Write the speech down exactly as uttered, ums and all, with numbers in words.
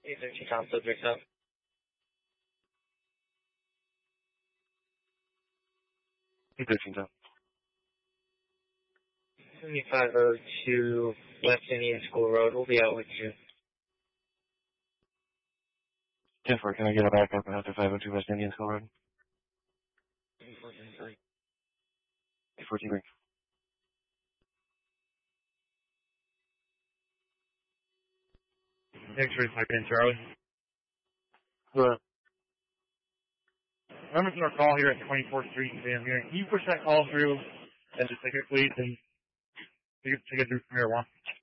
eight thirteen Tom, subject up. eight thirteen Tom. seventy-five oh two West Indian School Road. We'll be out with you. ten four, can I get a backup after five oh two West Indian School Road? eight fourteen three. eight fourteen three. X-ray five ten Charlie. Hello. I'm missing our call here at twenty-fourth Street in San Diego. Can you push that call through and just take it, please, and take it, take it through from here one?